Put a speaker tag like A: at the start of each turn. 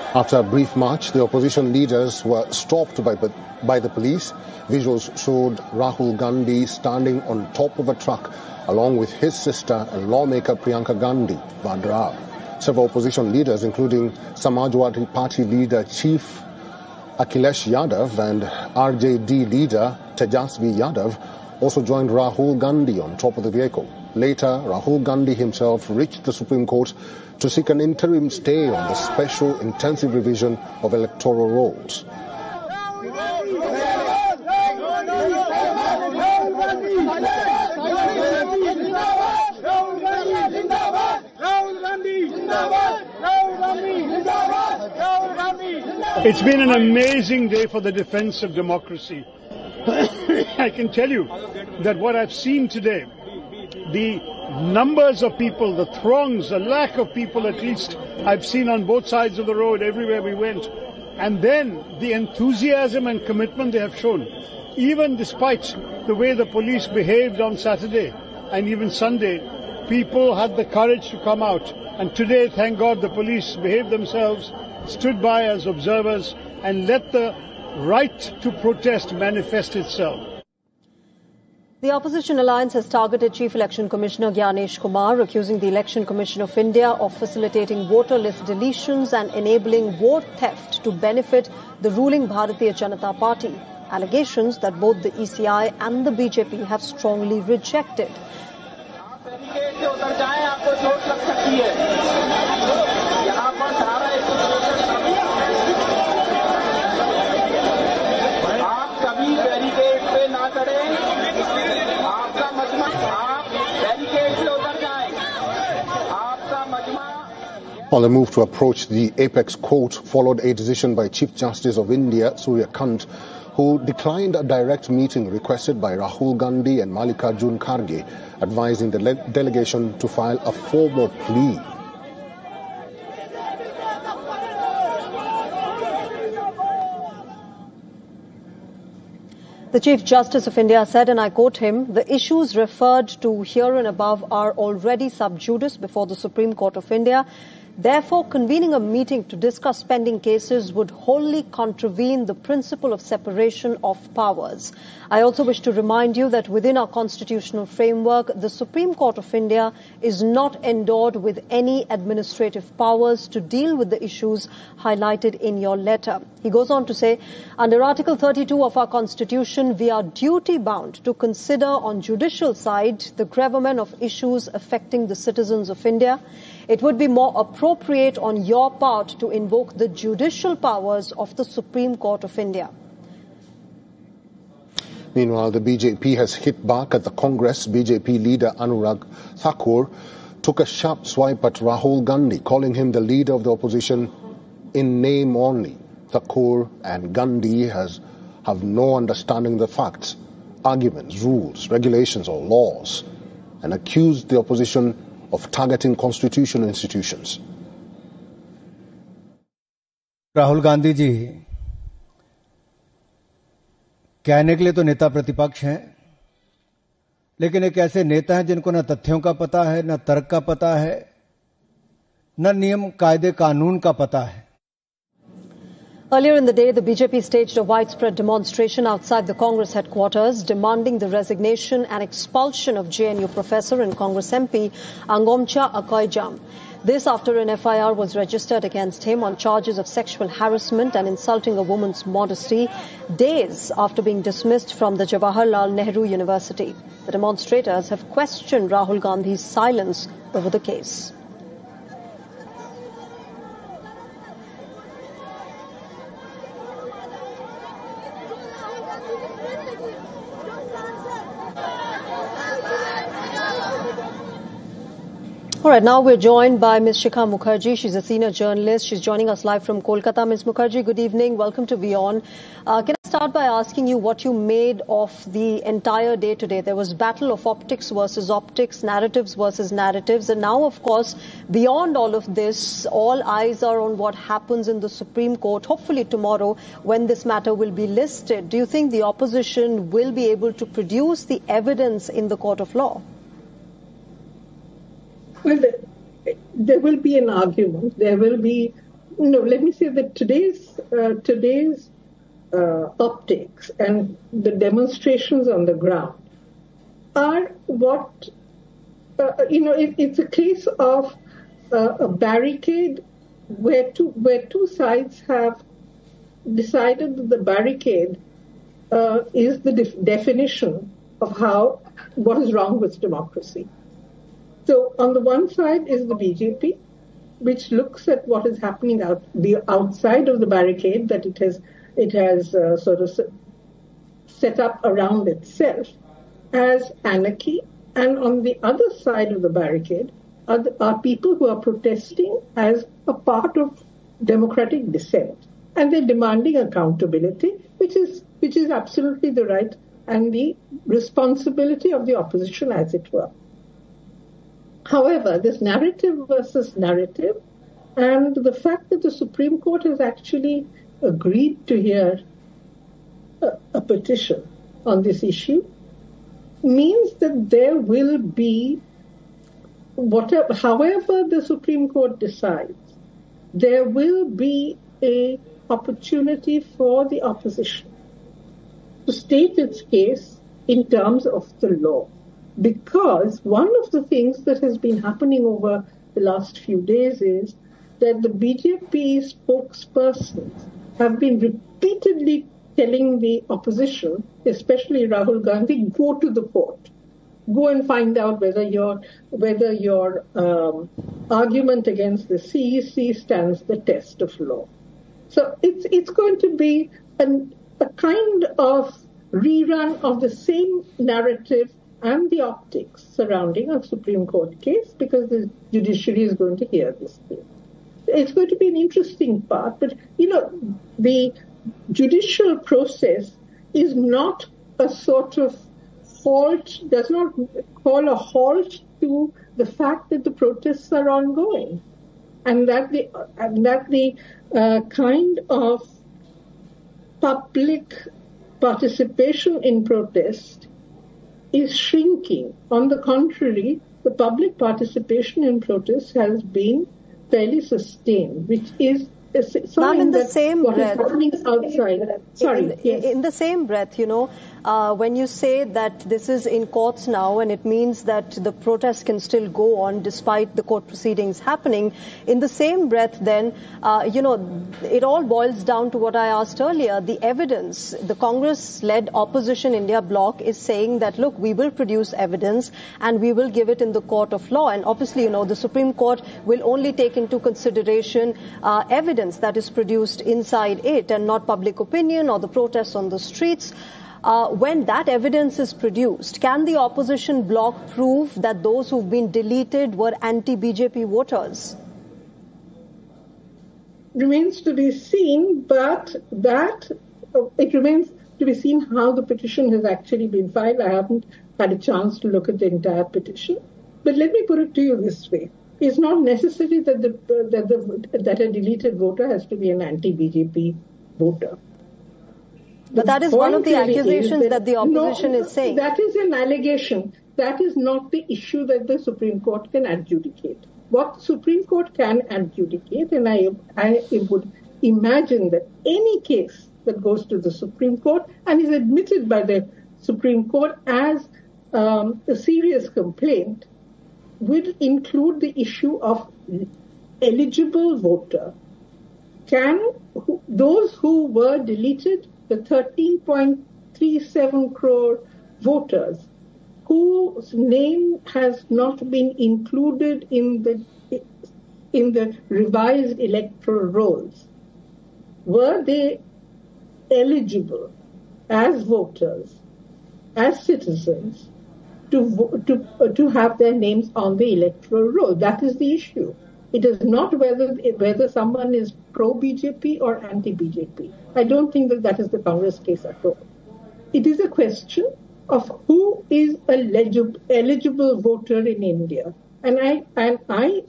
A: After a brief march, the opposition leaders were stopped by the police. Visuals showed Rahul Gandhi standing on top of a truck along with his sister and lawmaker Priyanka Gandhi Vadra. Several opposition leaders, including Samajwadi Party leader Chief Akhilesh Yadav and RJD leader Tejasvi Yadav, also joined Rahul Gandhi on top of the vehicle. Later, Rahul Gandhi himself reached the Supreme Court to seek an interim stay on the special intensive revision of electoral rolls.
B: It's been an amazing day for the defense of democracy. I can tell you that what I've seen today, the numbers of people, the throngs, the lack of people at least I've seen on both sides of the road everywhere we went, and then the enthusiasm and commitment they have shown, even despite the way the police behaved on Saturday and even Sunday, people had the courage to come out. And today, thank God, the police behaved themselves, stood by as observers and let the right to protest manifest itself.
C: The Opposition Alliance has targeted Chief Election Commissioner Gyanesh Kumar, accusing the Election Commission of India of facilitating voter list deletions and enabling vote theft to benefit the ruling Bharatiya Janata Party. Allegations that both the ECI and the BJP have strongly rejected.
A: On the move to approach the Apex Court followed a decision by Chief Justice of India, Surya Kant, who declined a direct meeting requested by Rahul Gandhi and Mallikarjun Kharge, advising the delegation to file a formal plea.
C: The Chief Justice of India said, and I quote him, "The issues referred to here and above are already sub judice before the Supreme Court of India. Therefore, convening a meeting to discuss pending cases would wholly contravene the principle of separation of powers. I also wish to remind you that within our constitutional framework, the Supreme Court of India is not endowed with any administrative powers to deal with the issues highlighted in your letter." He goes on to say, under Article 32 of our Constitution, we are duty-bound to consider on judicial side the gravamen of issues affecting the citizens of India. It would be more appropriate on your part to invoke the judicial powers of the Supreme Court of India.
A: Meanwhile, the BJP has hit back at the Congress. BJP leader Anurag Thakur took a sharp swipe at Rahul Gandhi, calling him the leader of the opposition in name only. Thakur and Gandhi have no understanding of the facts, arguments, rules, regulations or laws, and accused the opposition of targeting constitutional institutions.
D: Rahul Gandhi ji कहने के लिए तो नेता प्रतिपक्ष हैं, लेकिन एक ऐसे नेता हैं जिनको न तथ्यों का पता है, न तर्क का पता है, न नियम कायदे कानून का पता है.
C: Earlier in the day, the BJP staged a widespread demonstration outside the Congress headquarters, demanding the resignation and expulsion of JNU professor and Congress MP Angomcha Akoijam. This after an FIR was registered against him on charges of sexual harassment and insulting a woman's modesty, days after being dismissed from the Jawaharlal Nehru University. The demonstrators have questioned Rahul Gandhi's silence over the case. All right, now we're joined by Ms. Shikha Mukherjee. She's a senior journalist. She's joining us live from Kolkata. Ms. Mukherjee, good evening. Welcome to Beyond. Can I start by asking you what you made of the entire day today? There was battle of optics versus optics, narratives versus narratives. And now, of course, beyond all of this, all eyes are on what happens in the Supreme Court, hopefully tomorrow, when this matter will be listed. Do you think the opposition will be able to produce the evidence in the court of law?
E: Well, there will be an argument. There will be No, let me say that today's optics and the demonstrations on the ground are what, it's a case of a barricade where two sides have decided that the barricade is the definition of what is wrong with democracy. So on the one side is the BJP, which looks at what is happening outside of the barricade that it has sort of set up around itself as anarchy. And on the other side of the barricade are people who are protesting as a part of democratic dissent. And they're demanding accountability, which is absolutely the right and the responsibility of the opposition, as it were. However, this narrative versus narrative, and the fact that the Supreme Court has actually agreed to hear a petition on this issue means that there will be, however the Supreme Court decides, there will be an opportunity for the opposition to state its case in terms of the law. Because one of the things that has been happening over the last few days is that the BJP spokespersons have been repeatedly telling the opposition, especially Rahul Gandhi, go to the court. Go and find out whether your argument against the CEC stands the test of law. So it's going to be a kind of rerun of the same narrative and the optics surrounding a Supreme Court case, because the judiciary is going to hear this case. It's going to be an interesting part, but, the judicial process is not a sort of halt, does not call a halt to the fact that the protests are ongoing, and that the kind of public participation in protest is shrinking. On the contrary, the public participation in protests has been fairly sustained, which is
C: Ma'am, in the same breath,
E: in
C: the same breath, when you say that this is in courts now and it means that the protest can still go on despite the court proceedings happening, in the same breath then, it all boils down to what I asked earlier, the evidence. The Congress-led opposition India bloc is saying that, look, we will produce evidence and we will give it in the court of law. And obviously, the Supreme Court will only take into consideration evidence that is produced inside it and not public opinion or the protests on the streets. When that evidence is produced, can the opposition bloc prove that those who've been deleted were anti-BJP voters?
E: Remains to be seen, but it remains to be seen how the petition has actually been filed. I haven't had a chance to look at the entire petition. But let me put it to you this way. It's not necessary that a deleted voter has to be an anti-BJP voter.
C: But that is one of the accusations that the opposition is saying.
E: That is an allegation. That is not the issue that the Supreme Court can adjudicate. What the Supreme Court can adjudicate, and I would imagine that any case that goes to the Supreme Court and is admitted by the Supreme Court as a serious complaint would include the issue of eligible voter. Those who were deleted, the 13.37 crore voters whose name has not been included in the revised electoral rolls, were they eligible as voters, as citizens, to have their names on the electoral roll? That is the issue. It is not whether someone is pro-BJP or anti-BJP. I don't think that is the Congress case at all. It is a question of who is a eligible voter in India. And I